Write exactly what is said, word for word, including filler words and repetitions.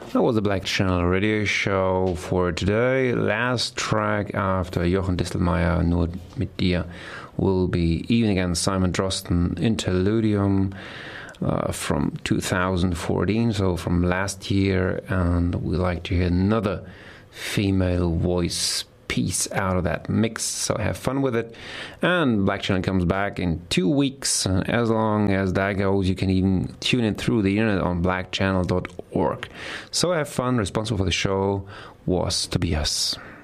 That was the Black Channel Radio Show for today. Last track after Jochen Distelmeier, Nur mit dir, will be Even Against Simon Drosten, Interludium uh, from two thousand fourteen, so from last year. And we like to hear another female voice piece out of that mix, so have fun with it. And Black Channel comes back in two weeks. As long as that goes, you can even tune in through the internet on black channel dot org. So have fun. Responsible for the show was Tobias.